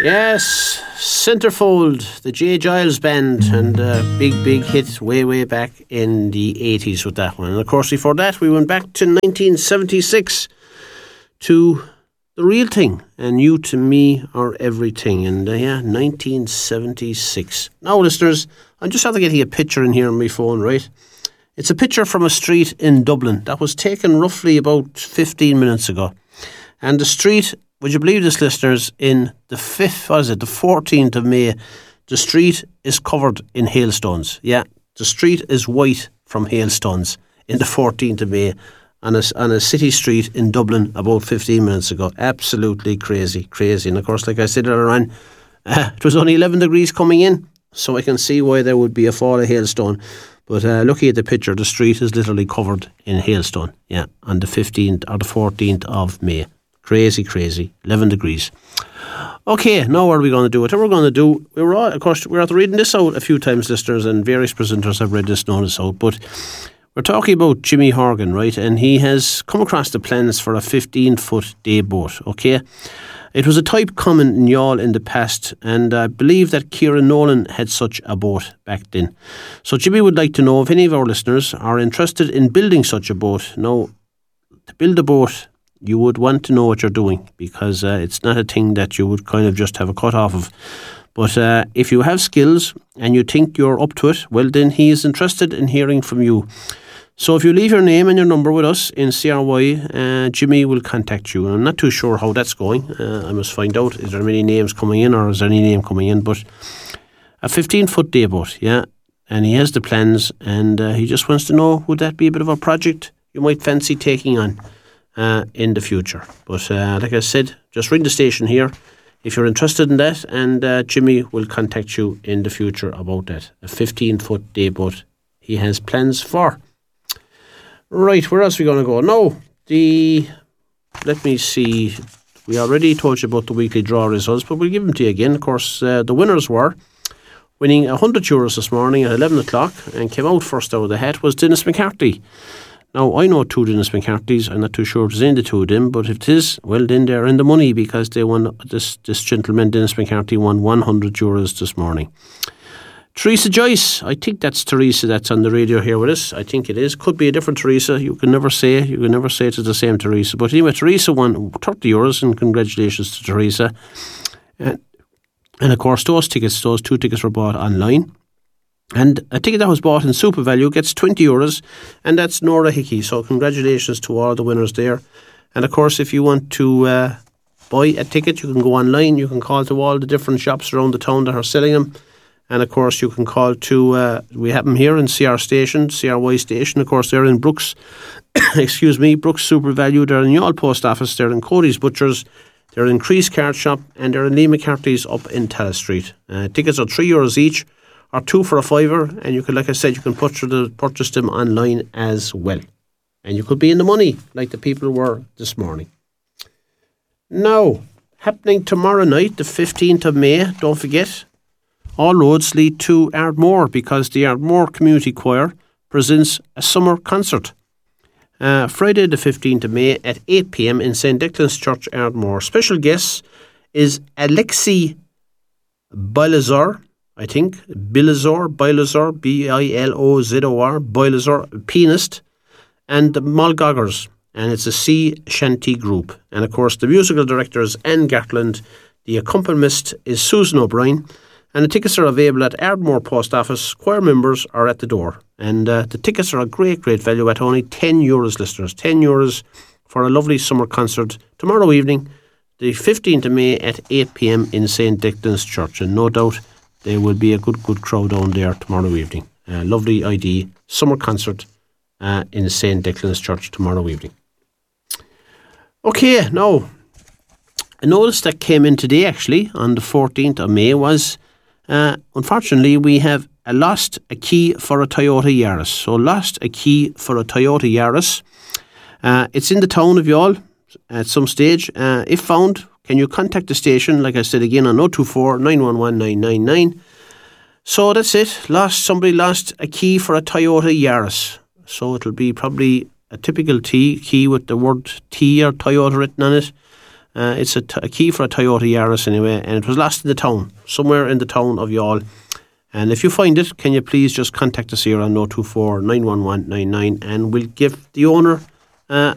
Yes, Centerfold, the J. Giles Band, and a big hit way back in the 80s with that one. And of course, before that, we went back to 1976 to The Real Thing, and You to Me Are Everything. And 1976. Now, listeners, I'm just after getting a picture in here on my phone, right? It's a picture from a street in Dublin that was taken roughly about 15 minutes ago. And the street, would you believe this, listeners, in the 14th of May, the street is covered in hailstones. Yeah, the street is white from hailstones in the 14th of May on a city street in Dublin about 15 minutes ago. Absolutely crazy. And of course, like I said earlier on, it was only 11 degrees coming in, so I can see why there would be a fall of hailstone. But looking at the picture, the street is literally covered in hailstone. Yeah, on the 15th or the 14th of May. Crazy. 11 degrees. Okay, now what are we going to do? What we're going to do, we're after reading this out a few times, listeners, and various presenters have read this notice out, but we're talking about Jimmy Horgan, right? And he has come across the plans for a 15-foot day boat, okay? It was a type common in Youghal in the past, and I believe that Kieran Nolan had such a boat back then. So Jimmy would like to know if any of our listeners are interested in building such a boat. Now, to build a boat, you would want to know what you're doing, because it's not a thing that you would kind of just have a cut off of. But if you have skills and you think you're up to it, well, then he is interested in hearing from you. So if you leave your name and your number with us in CRY, Jimmy will contact you. And I'm not too sure how that's going. I must find out, is there many names coming in or is there any name coming in? But a 15-foot day boat, yeah. And he has the plans, and he just wants to know, would that be a bit of a project you might fancy taking on in the future? But like I said, just ring the station here if you're interested in that, and Jimmy will contact you in the future about that. A 15-foot day boat he has plans for. Right, where else are we going to go? Now, let me see. We already told you about the weekly draw results, but we'll give them to you again. Of course, the winners were winning €100 this morning at 11 o'clock, and came out first out of the hat was Dennis McCarthy. Now, I know two Dennis McCarthy's. I'm not too sure if it's in the two of them, but if it is, well, then they're in the money, because they won. This gentleman, Dennis McCarthy, won €100 this morning. Teresa Joyce, I think that's Teresa that's on the radio here with us. I think it is. Could be a different Teresa. You can never say it's the same Teresa. But anyway, Teresa won €30, and congratulations to Teresa. And of course, those two tickets were bought online. And a ticket that was bought in Super Value gets €20, and that's Nora Hickey. So congratulations to all the winners there. And of course, if you want to buy a ticket, you can go online. You can call to all the different shops around the town that are selling them. And of course, you can call to, we have them here in CRY station. Of course, they're in Brooks, Brooks Super Value. They're in Youghal Post Office. They're in Cody's Butchers. They're in Crease Card Shop. And they're in Lee McCarthy's up in Tallaght Street. Tickets are €3 each, or two for a £5. And you can, like I said, you can purchase them online as well. And you could be in the money, like the people were this morning. Now, happening tomorrow night, the 15th of May, don't forget, all roads lead to Ardmore, because the Ardmore Community Choir presents a summer concert. Friday the 15th of May at 8 p.m. in St. Declan's Church, Ardmore. Special guest is Alexei Bilazor, I think. Bilazor, Bilozor, Bilazor, pianist, and the Mulgoggers. And it's a sea shanty group. And of course, the musical director is Anne Gatland. The accompanist is Susan O'Brien. And the tickets are available at Ardmore Post Office. Choir members are at the door. And the tickets are a great value at only €10, listeners. €10 for a lovely summer concert tomorrow evening, the 15th of May at 8 p.m. in St. Declan's Church. And no doubt there will be a good crowd down there tomorrow evening. Lovely idea. Summer concert in St. Declan's Church tomorrow evening. Okay, now, a notice that came in today, actually, on the 14th of May was, unfortunately, we have lost a key for a Toyota Yaris. So lost a key for a Toyota Yaris. It's in the town of Youghal at some stage. If found, can you contact the station, like I said again, on 024 911 999. So that's it. Somebody lost a key for a Toyota Yaris. So it'll be probably a typical key with the word T or Toyota written on it. It's a key for a Toyota Yaris anyway, and it was lost in the town, somewhere in the town of Youghal. And if you find it, can you please just contact us here on 024 911 99, and we'll give the owner a